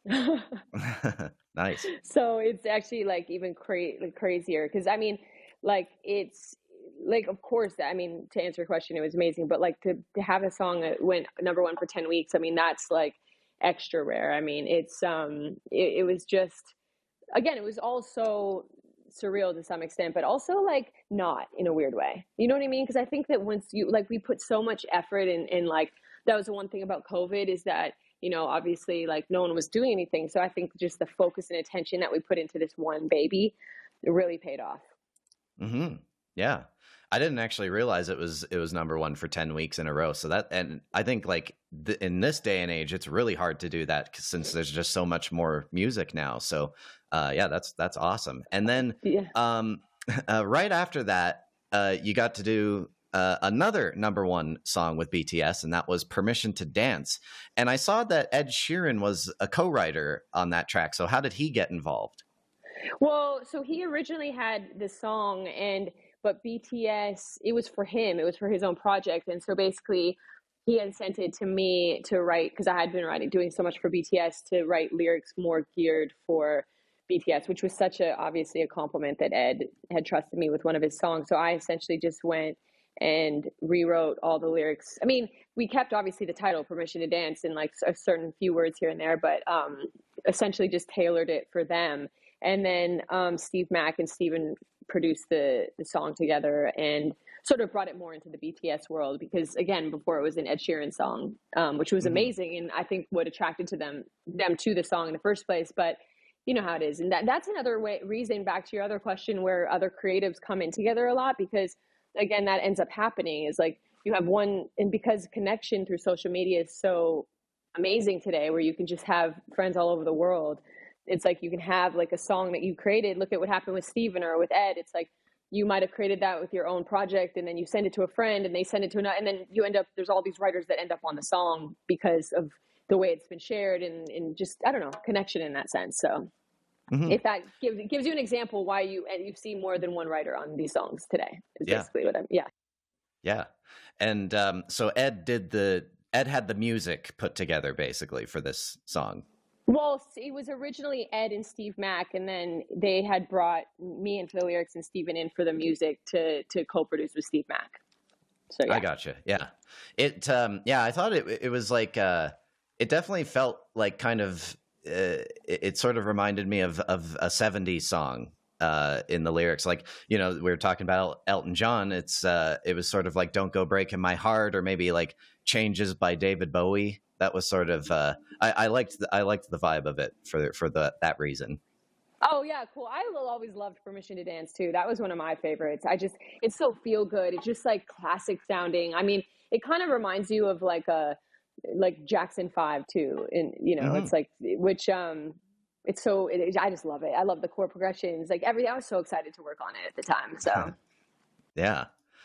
Nice.
So it's actually like even cra- like crazier, because I mean, like it's like, of course, I mean, to answer your question, it was amazing, but like to, to have a song that went number one for ten weeks, I mean, that's like extra rare. I mean, it's um it, it was just, again, it was all so surreal to some extent, but also like not in a weird way, you know what I mean? Because I think that once you, like, we put so much effort in, in like, that was the one thing about COVID, is that, you know, obviously like no one was doing anything, so I think just the focus and attention that we put into this one baby, it really paid off.
Mm-hmm. Yeah, I didn't actually realize it was it was number one for ten weeks in a row. So that, and I think like th- in this day and age, it's really hard to do that, since there's just so much more music now. So uh, yeah, that's that's awesome. And then
Yeah.
um, uh, right after that, uh, you got to do uh, another number one song with B T S, and that was "Permission to Dance." And I saw that Ed Sheeran was a co-writer on that track. So how did he get involved?
Well, so he originally had this song, and but B T S, it was for him. It was for his own project. And so basically he had sent it to me to write, because I had been writing, doing so much for B T S, to write lyrics more geared for B T S, which was such a, obviously a compliment that Ed had trusted me with one of his songs. So I essentially just went and rewrote all the lyrics. I mean, we kept obviously the title, Permission to Dance, and like a certain few words here and there, but um, essentially just tailored it for them. And then um, Steve Mack and Steven produced the the song together, and sort of brought it more into the B T S world, because again, before it was an Ed Sheeran song, um, which was mm-hmm. amazing, and I think what attracted to them them to the song in the first place. But you know how it is, and that that's another way reason, back to your other question, where other creatives come in together a lot, because again, that ends up happening is like you have one, and because connection through social media is so amazing today, where you can just have friends all over the world. It's like you can have like a song that you created. Look at what happened with Steven or with Ed. It's like you might have created that with your own project, and then you send it to a friend, and they send it to another, and then you end up, there's all these writers that end up on the song because of the way it's been shared, and, and just, I don't know, connection in that sense. So mm-hmm. if that gives, gives you an example why you, and you see more than one writer on these songs today, is
yeah.
basically what I'm, yeah.
Yeah. And um, so Ed did the, Ed had the music put together basically for this song.
Well, it was originally Ed and Steve Mack, and then they had brought me in for the lyrics and Steven in for the music to to co-produce with Steve Mack. So yeah.
I gotcha. Yeah, it. Um, yeah, I thought it. It was like. Uh, it definitely felt like kind of. Uh, it, it sort of reminded me of of a seventies song uh, in the lyrics. Like, you know, we were talking about Elton John. It's. Uh, it was sort of like "Don't Go Breaking My Heart," or maybe like "Changes" by David Bowie. That was sort of uh, I, I liked the, I liked the vibe of it for for the that reason.
Oh yeah, cool. I always loved Permission to Dance too. That was one of my favorites. I just it's so feel good. It's just like classic sounding. I mean, it kind of reminds you of like a like Jackson five too, and you know, mm-hmm. it's like which um, it's so it, I just love it. I love the chord progressions, like everything. I was so excited to work on it at the time. So
yeah,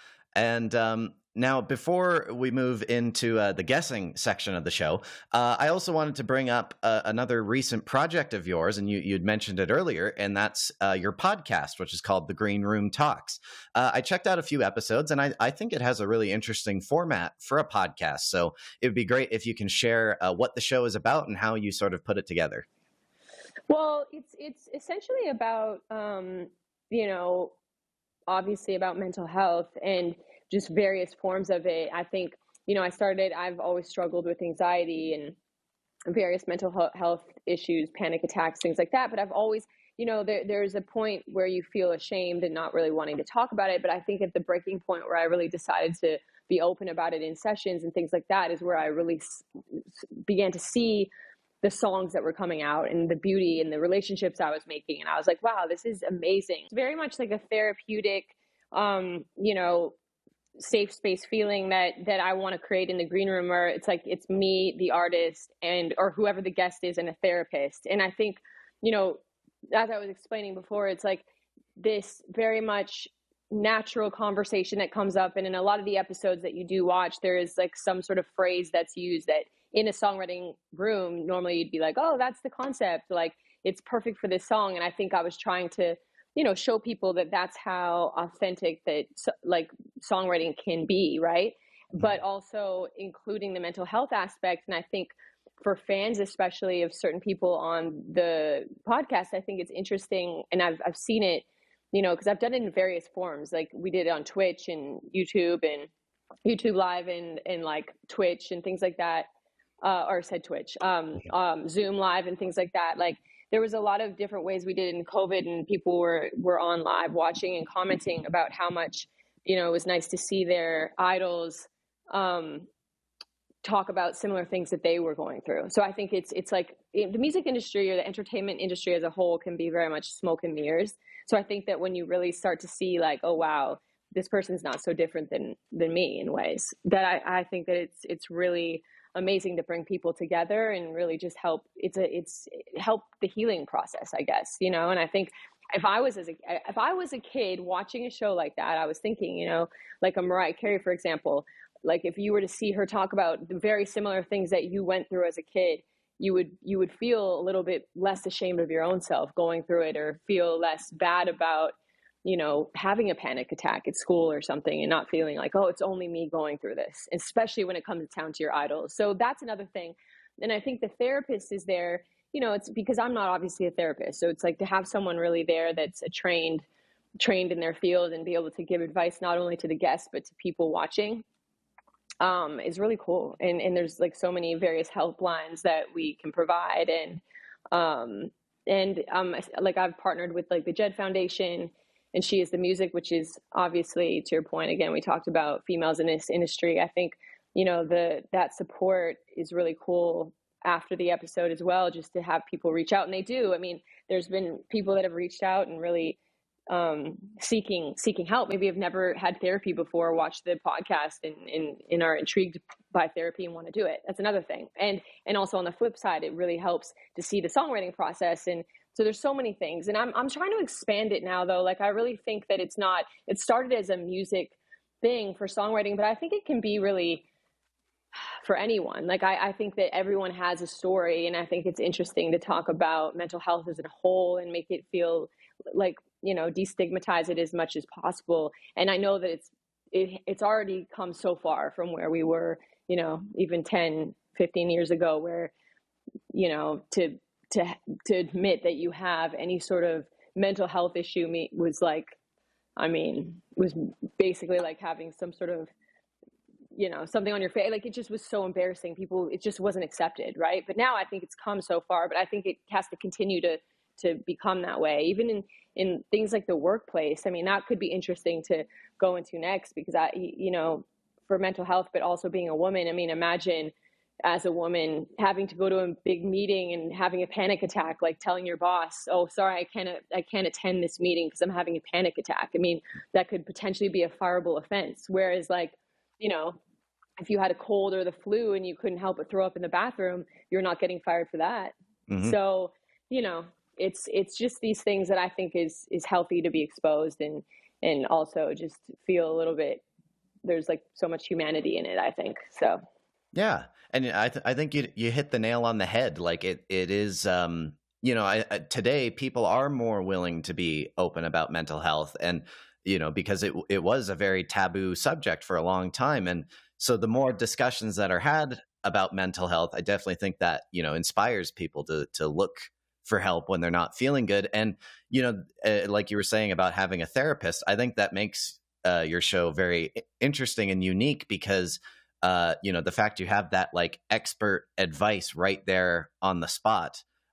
and um. Now, before we move into uh, the guessing section of the show, uh, I also wanted to bring up uh, another recent project of yours, and you, you'd mentioned it earlier, and that's uh, your podcast, which is called The Green Room Talks. Uh, I checked out a few episodes, and I, I think it has a really interesting format for a podcast. So it would be great if you can share uh, what the show is about and how you sort of put it together.
Well, it's it's essentially about, um, you know, obviously about mental health and just various forms of it. I think, you know, I started, I've always struggled with anxiety and various mental health issues, panic attacks, things like that. But I've always, you know, there, there's a point where you feel ashamed and not really wanting to talk about it. But I think at the breaking point where I really decided to be open about it in sessions and things like that is where I really s- began to see the songs that were coming out and the beauty and the relationships I was making. And I was like, wow, this is amazing. It's very much like a therapeutic, um, you know, safe space feeling that, that I want to create in the green room, where it's like, it's me, the artist, and, or whoever the guest is, and a therapist. And I think, you know, as I was explaining before, it's like this very much natural conversation that comes up. And in a lot of the episodes that you do watch, there is like some sort of phrase that's used that in a songwriting room, normally you'd be like, oh, that's the concept. Like, it's perfect for this song. And I think I was trying to, you know, show people that that's how authentic that like songwriting can be. Right. But also including the mental health aspect. And I think for fans, especially of certain people on the podcast, I think it's interesting. And I've, I've seen it, you know, because I've done it in various forms. Like we did it on Twitch and YouTube and YouTube Live and, and like Twitch and things like that. Uh, or said Twitch, um, um, Zoom Live and things like that. Like there was a lot of different ways we did it in COVID, and people were, were on live watching and commenting about how much, you know, it was nice to see their idols um, talk about similar things that they were going through. So I think it's, it's like the music industry or the entertainment industry as a whole can be very much smoke and mirrors. So I think that when you really start to see like, oh, wow, this person's not so different than, than me in ways that I, I think that it's, it's really amazing to bring people together and really just help. It's a, it's help the healing process, I guess, you know? And I think if I was as a, if I was a kid watching a show like that, I was thinking, you know, like a Mariah Carey, for example, like if you were to see her talk about the very similar things that you went through as a kid, you would, you would feel a little bit less ashamed of your own self going through it, or feel less bad about, you know, having a panic attack at school or something, and not feeling like, oh, it's only me going through this, especially when it comes down to your idols. So that's another thing. And I think the therapist is there, you know, it's because I'm not obviously a therapist. So it's like to have someone really there that's a trained, trained in their field and be able to give advice, not only to the guests, but to people watching, um, is really cool. And, and there's like so many various helplines that we can provide. And, um, and, um, like I've partnered with like the Jed Foundation, and She Is the Music, which is obviously, to your point, again, we talked about females in this industry. I think, you know, the that support is really cool after the episode as well, just to have people reach out. And they do. I mean, there's been people that have reached out and really um, seeking seeking help. Maybe have never had therapy before, watched the podcast and, and, and are intrigued by therapy and want to do it. That's another thing. And and also on the flip side, it really helps to see the songwriting process. And so there's so many things, and I'm I'm trying to expand it now, though. Like, I really think that it's not, it started as a music thing for songwriting, but I think it can be really for anyone. Like, I, I think that everyone has a story, and I think it's interesting to talk about mental health as a whole and make it feel like, you know, destigmatize it as much as possible. And I know that it's, it, it's already come so far from where we were, you know, even ten, fifteen years ago, where, you know, to, to to admit that you have any sort of mental health issue me, was like, I mean, was basically like having some sort of, you know, something on your face. Like, it just was so embarrassing. People, it just wasn't accepted, right? But now I think it's come so far, but I think it has to continue to to become that way, even in, in things like the workplace. I mean, that could be interesting to go into next, because I, you know, for mental health, but also being a woman. I mean, imagine as a woman having to go to a big meeting and having a panic attack, like telling your boss, oh, sorry, I can't, I can't attend this meeting because I'm having a panic attack. I mean, that could potentially be a fireable offense. Whereas, like, you know, if you had a cold or the flu and you couldn't help but throw up in the bathroom, you're not getting fired for that. Mm-hmm. So, you know, it's, it's just these things that I think is, is healthy to be exposed, and, and also just feel a little bit, there's like so much humanity in it, I think. So.
Yeah. And I th- I think you you hit the nail on the head. Like, it it is, um, you know, I, I, today people are more willing to be open about mental health, and, you know, because it it was a very taboo subject for a long time. And so the more discussions that are had about mental health, I definitely think that, you know, inspires people to to look for help when they're not feeling good. And, you know, uh, like you were saying about having a therapist, I think that makes uh, your show very interesting and unique, because Uh, you know, the fact you have that like expert advice right there on the spot,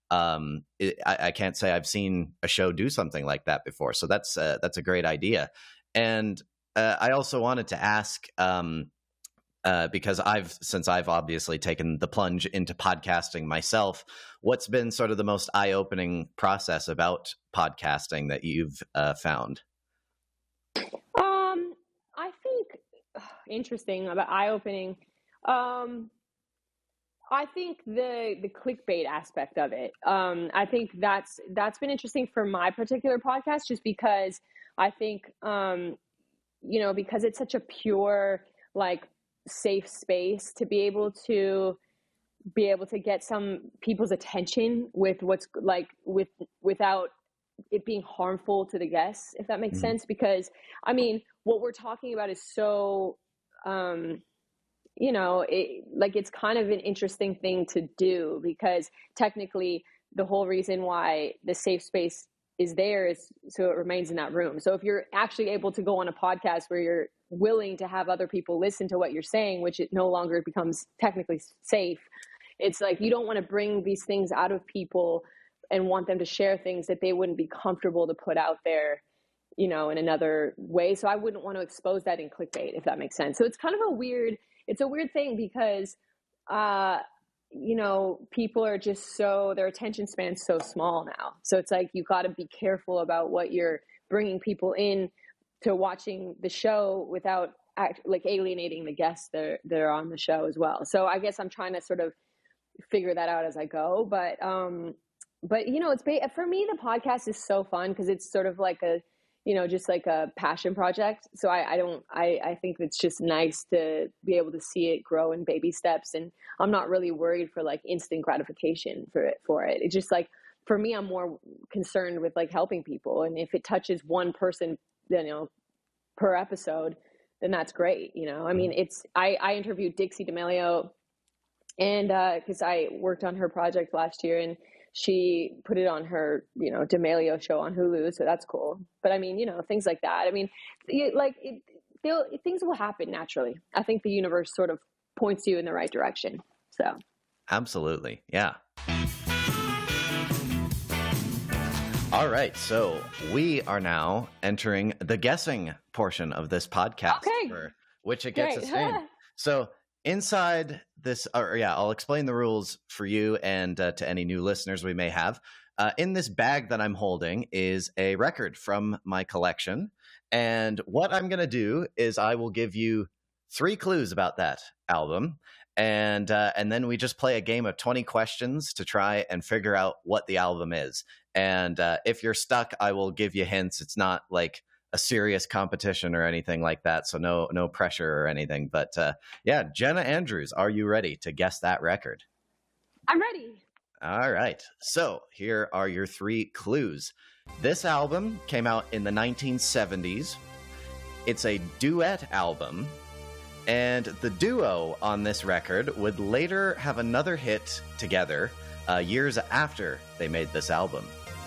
Um, it, I, I can't say I've seen a show do something like that before. So that's uh, that's a great idea. And uh, I also wanted to ask, um, uh, because I've since I've obviously taken the plunge into podcasting myself, what's been sort of the most eye-opening process about podcasting that you've uh, found?
Um, I think interesting about eye-opening. Um, I think the the clickbait aspect of it. Um, I think that's that's been interesting for my particular podcast, just because I think um, you know, because it's such a pure, like, safe space to be able to be able to get some people's attention with what's like with without it being harmful to the guests, if that makes mm-hmm. sense. Because I mean, what we're talking about is so, um, you know, it, like it's kind of an interesting thing to do, because technically the whole reason why the safe space is there is so it remains in that room. So if you're actually able to go on a podcast where you're willing to have other people listen to what you're saying, which it no longer becomes technically safe, it's like you don't want to bring these things out of people and want them to share things that they wouldn't be comfortable to put out there, you know, in another way. So I wouldn't want to expose that in clickbait, if that makes sense. So it's kind of a weird, it's a weird thing because, uh, you know, people are just so, their attention span's so small now. So it's like, you got to be careful about what you're bringing people in to watching the show without act, like alienating the guests that are, that are on the show as well. So I guess I'm trying to sort of figure that out as I go. But, um, but you know, it's for me, the podcast is so fun because it's sort of like a, you know, just like a passion project. So I, I don't, I, I think it's just nice to be able to see it grow in baby steps. And I'm not really worried for like instant gratification for it, for it. It's just like, for me, I'm more concerned with like helping people. And if it touches one person, you know, per episode, then that's great. You know, I mean, it's, I, I interviewed Dixie D'Amelio and, uh, cause I worked on her project last year and she put it on her, you know, D'Amelio show on Hulu. So that's cool. But I mean, you know, things like that. I mean, you, like it, they'll, things will happen naturally. I think the universe sort of points you in the right direction. So.
Absolutely. Yeah. All right. So we are now entering the guessing portion of this podcast,
okay.
for which it gets
Great.
us in. So inside this, or yeah, I'll explain the rules for you and uh, to any new listeners we may have. Uh, in this bag that I'm holding is a record from my collection. And what I'm going to do is I will give you three clues about that album. And uh, and then we just play a game of twenty questions to try and figure out what the album is. And uh, if you're stuck, I will give you hints. It's not like a serious competition or anything like that. So no no pressure or anything. But uh, yeah, Jenna Andrews, are you ready to guess that record?
I'm ready.
All right. So here are your three clues. This album came out in the nineteen seventies. It's a duet album. And the duo on this record would later have another hit together uh, years after they made this album.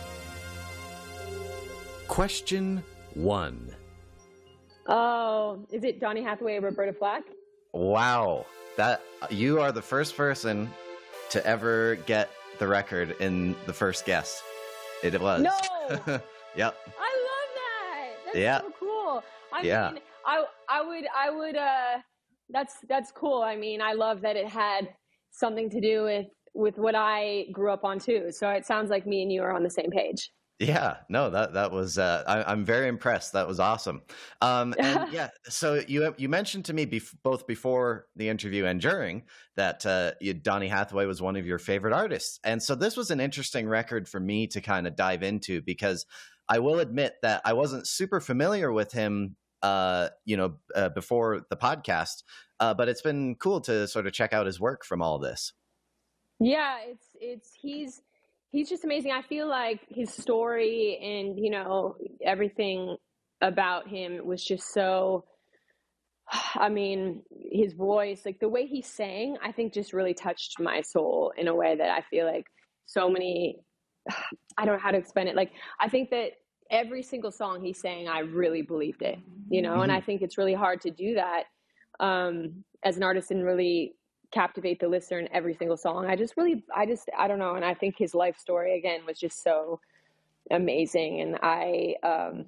Question one.
Oh, is it Donny Hathaway or Roberta Flack?
Wow. That you are the first person to ever get the record in the first guess. It was.
No!
Yep.
I love that. That's
yeah.
so cool. I
yeah.
mean, I I would I would uh that's that's cool. I mean, I love that it had something to do with with what I grew up on too. So it sounds like me and you are on the same page.
Yeah, no, that that was uh, I, I'm very impressed. That was awesome. Um, and yeah, so you you mentioned to me bef- both before the interview and during that uh, you, Donny Hathaway was one of your favorite artists, and so this was an interesting record for me to kind of dive into because I will admit that I wasn't super familiar with him, uh, you know, uh, before the podcast, uh, but it's been cool to sort of check out his work from all this.
Yeah, it's it's he's. He's just amazing. I feel like his story and, you know, everything about him was just so, I mean, his voice, like the way he sang, I think just really touched my soul in a way that I feel like so many, I don't know how to explain it. Like, I think that every single song he sang, I really believed it, you know, mm-hmm. and I think it's really hard to do that um, as an artist and really captivate the listener in every single song. I just really, I just, I don't know. And I think his life story again was just so amazing. And I, um,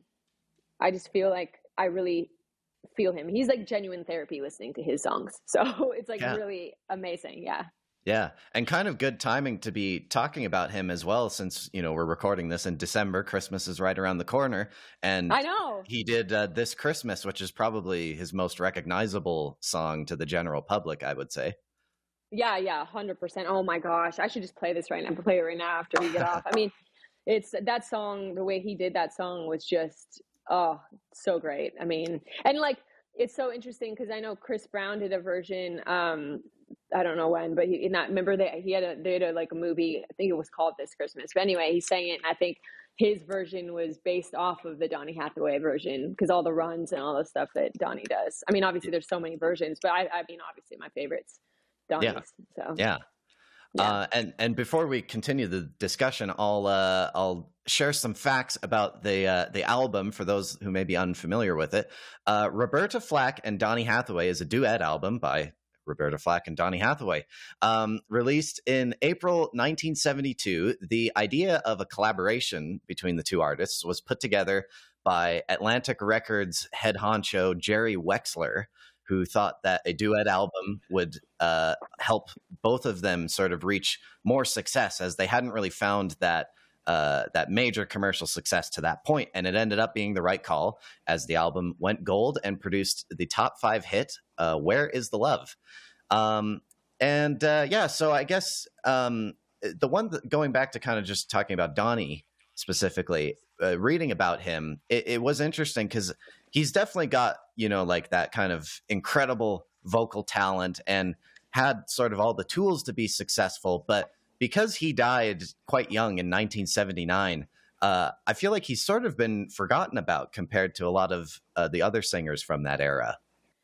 I just feel like I really feel him. He's like genuine therapy listening to his songs. So it's like
Yeah.
really amazing. Yeah.
Yeah, and kind of good timing to be talking about him as well, since, you know, we're recording this in December. Christmas is right around the corner, and
I know
he did uh, This Christmas, which is probably his most recognizable song to the general public, I would say.
Yeah, yeah, one hundred percent. Oh my gosh, I should just play this right now. Play it right now after we get off. I mean, it's that song, the way he did that song was just, oh, so great. I mean, and like, it's so interesting because I know Chris Brown did a version, um, I don't know when, but he not remember that he had a, they had a, like a movie, I think it was called This Christmas. But anyway, he sang it, and I think his version was based off of the Donny Hathaway version because all the runs and all the stuff that Donny does. I mean, obviously there's so many versions, but I, I mean, obviously my favorite's Donny's.
Yeah.
So
Yeah.
Yeah.
Uh, and and before we continue the discussion, I'll uh, I'll share some facts about the uh, the album for those who may be unfamiliar with it. Uh, Roberta Flack and Donny Hathaway is a duet album by Roberta Flack and Donny Hathaway, um, released in April nineteen seventy-two. The idea of a collaboration between the two artists was put together by Atlantic Records head honcho Jerry Wexler, who thought that a duet album would uh, help both of them sort of reach more success, as they hadn't really found that uh, that major commercial success to that point. And it ended up being the right call, as the album went gold and produced the top five hit, uh, Where Is the Love? Um, and uh, yeah, so I guess um, the one that, going back to kind of just talking about Donny specifically, uh, reading about him, it, it was interesting because he's definitely got, you know, like that kind of incredible vocal talent and had sort of all the tools to be successful. But because he died quite young in nineteen seventy-nine, uh, I feel like he's sort of been forgotten about compared to a lot of uh, the other singers from that era.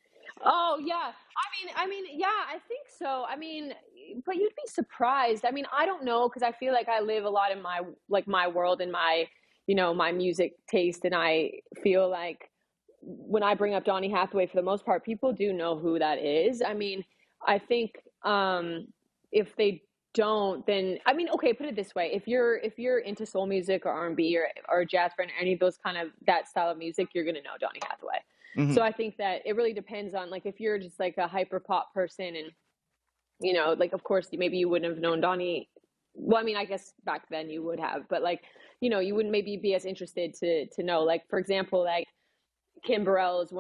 Oh yeah. I mean, I mean, yeah, I think so. I mean, but you'd be surprised. I mean, I don't know, because I feel like I live a lot in my, like my world and my, you know, my music taste. And I feel like when I bring up Donny Hathaway, for the most part, people do know who that is. I mean, I think um, if they don't, then, I mean, okay, put it this way. If you're, if you're into soul music or R and B or, or jazz or any of those kind of, that style of music, you're going to know Donny Hathaway. Mm-hmm. So I think that it really depends on, like, if you're just like a hyper pop person and, you know, like, of course, maybe you wouldn't have known Donny. Well, I mean, I guess back then you would have, but like, you know, you wouldn't maybe be as interested to, to know, like, for example, like Kim Burrell is one